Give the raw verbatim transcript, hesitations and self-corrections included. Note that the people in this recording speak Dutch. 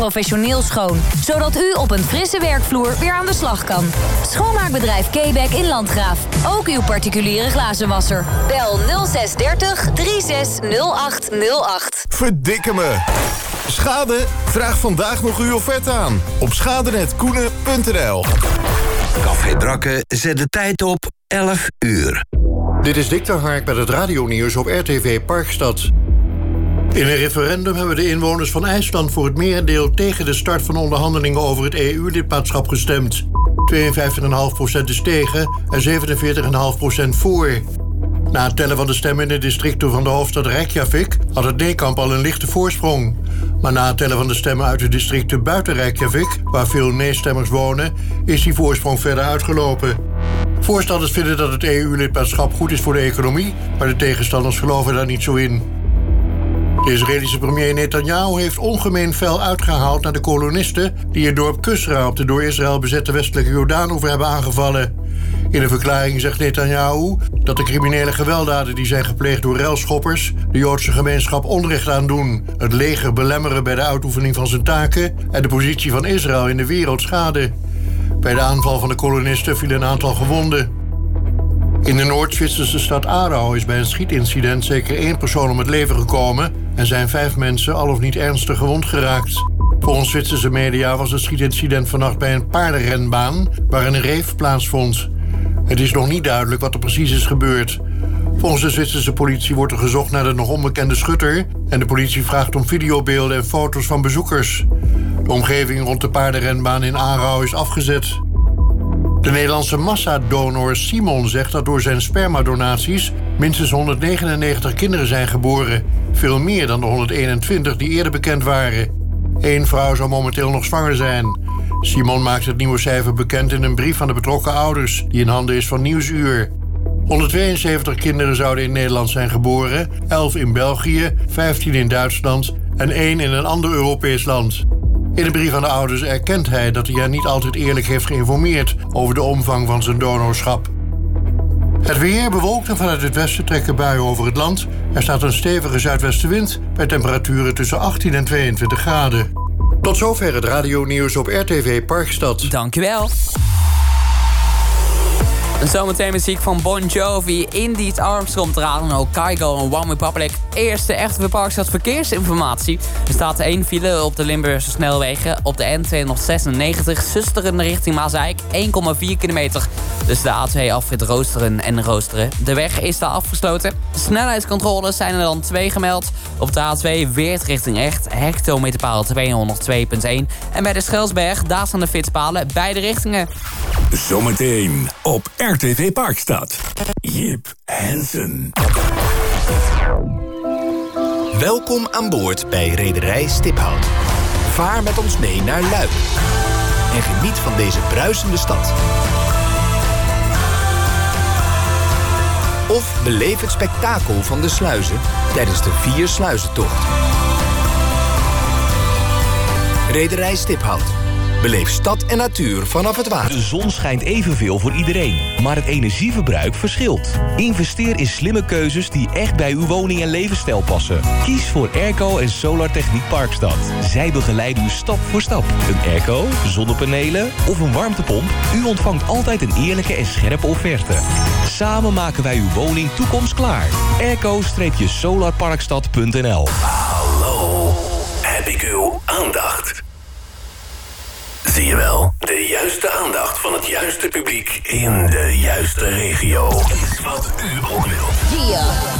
professioneel schoon. Zodat u op een frisse werkvloer weer aan de slag kan. Schoonmaakbedrijf K-Beck in Landgraaf. Ook uw particuliere glazenwasser. Bel nul zes dertig drieënzestig nul acht nul acht. Verdikke me. Schade? Vraag vandaag nog uw offerte aan. Op schadenet koenen punt n l. Café Drakke zet de tijd op elf uur. Dit is Dikter Hark met het radionieuws op R T V Parkstad. In een referendum hebben de inwoners van IJsland voor het merendeel tegen de start van onderhandelingen over het E U-lidmaatschap gestemd. tweeënvijftig komma vijf procent is tegen en zevenenveertig komma vijf procent voor. Na het tellen van de stemmen in de districten van de hoofdstad Reykjavik had het nee-kamp al een lichte voorsprong. Maar na het tellen van de stemmen uit de districten buiten Reykjavik, waar veel nee-stemmers wonen, is die voorsprong verder uitgelopen. Voorstanders vinden dat het E U-lidmaatschap goed is voor de economie, maar de tegenstanders geloven daar niet zo in. De Israëlische premier Netanyahu heeft ongemeen fel uitgehaald naar de kolonisten die het dorp Kusra op de door Israël bezette westelijke Jordaanoever hebben aangevallen. In een verklaring zegt Netanyahu dat de criminele gewelddaden die zijn gepleegd door relschoppers de Joodse gemeenschap onrecht aandoen, het leger belemmeren bij de uitoefening van zijn taken en de positie van Israël in de wereld schaden. Bij de aanval van de kolonisten vielen een aantal gewonden. In de Noord-Zwitserse stad Aarau is bij een schietincident zeker één persoon om het leven gekomen en zijn vijf mensen al of niet ernstig gewond geraakt. Volgens Zwitserse media was het schietincident vannacht bij een paardenrenbaan waar een reef plaatsvond. Het is nog niet duidelijk wat er precies is gebeurd. Volgens de Zwitserse politie wordt er gezocht naar de nog onbekende schutter en de politie vraagt om videobeelden en foto's van bezoekers. De omgeving rond de paardenrenbaan in Aarau is afgezet. De Nederlandse massadonor Simon zegt dat door zijn spermadonaties minstens honderdnegenennegentig kinderen zijn geboren. Veel meer dan de honderdeenentwintig die eerder bekend waren. Eén vrouw zou momenteel nog zwanger zijn. Simon maakt het nieuwe cijfer bekend in een brief aan de betrokken ouders, die in handen is van Nieuwsuur. honderdtweeënzeventig kinderen zouden in Nederland zijn geboren, elf in België, vijftien in Duitsland en één in een ander Europees land. In een brief aan de ouders erkent hij dat hij hen niet altijd eerlijk heeft geïnformeerd over de omvang van zijn donorschap. Het weer bewolkt en vanuit het westen trekken buien over het land. Er staat een stevige zuidwestenwind bij temperaturen tussen achttien en tweeëntwintig graden. Tot zover het radionieuws op R T V Parkstad. Dankjewel. En zometeen muziek van Bon Jovi, Indeed Armstrong, Trano, Kygo en One Republic. Eerste echte Parkstad verkeersinformatie. Er staat één file op de Limburgse snelwegen. Op de N tweehonderdzesennegentig, Susteren richting Maasijk, één komma vier kilometer. Dus de A twee afrit Roosteren en Roosteren. De weg is daar afgesloten. Snelheidscontroles zijn er dan twee gemeld. Op de A twee Weert richting Echt, hectometerpaal tweehonderdtwee komma één. En bij de Schelsberg, daar staan de flitspalen, beide richtingen. Zometeen op R T V Parkstad. Jip Hensen. Welkom aan boord bij Reederij Stiphout. Vaar met ons mee naar Luik. En geniet van deze bruisende stad. Of beleef het spektakel van de sluizen tijdens de Vier Sluizentocht. Reederij Stiphout. Beleef stad en natuur vanaf het water. De zon schijnt evenveel voor iedereen, maar het energieverbruik verschilt. Investeer in slimme keuzes die echt bij uw woning en levensstijl passen. Kies voor Airco en Solar Techniek Parkstad. Zij begeleiden u stap voor stap. Een airco, zonnepanelen of een warmtepomp? U ontvangt altijd een eerlijke en scherpe offerte. Samen maken wij uw woning toekomstklaar. airco solar parkstad punt n l. Hallo, heb ik uw aandacht? Zie je wel, de juiste aandacht van het juiste publiek in de juiste regio is wat u ook wilt. Yeah.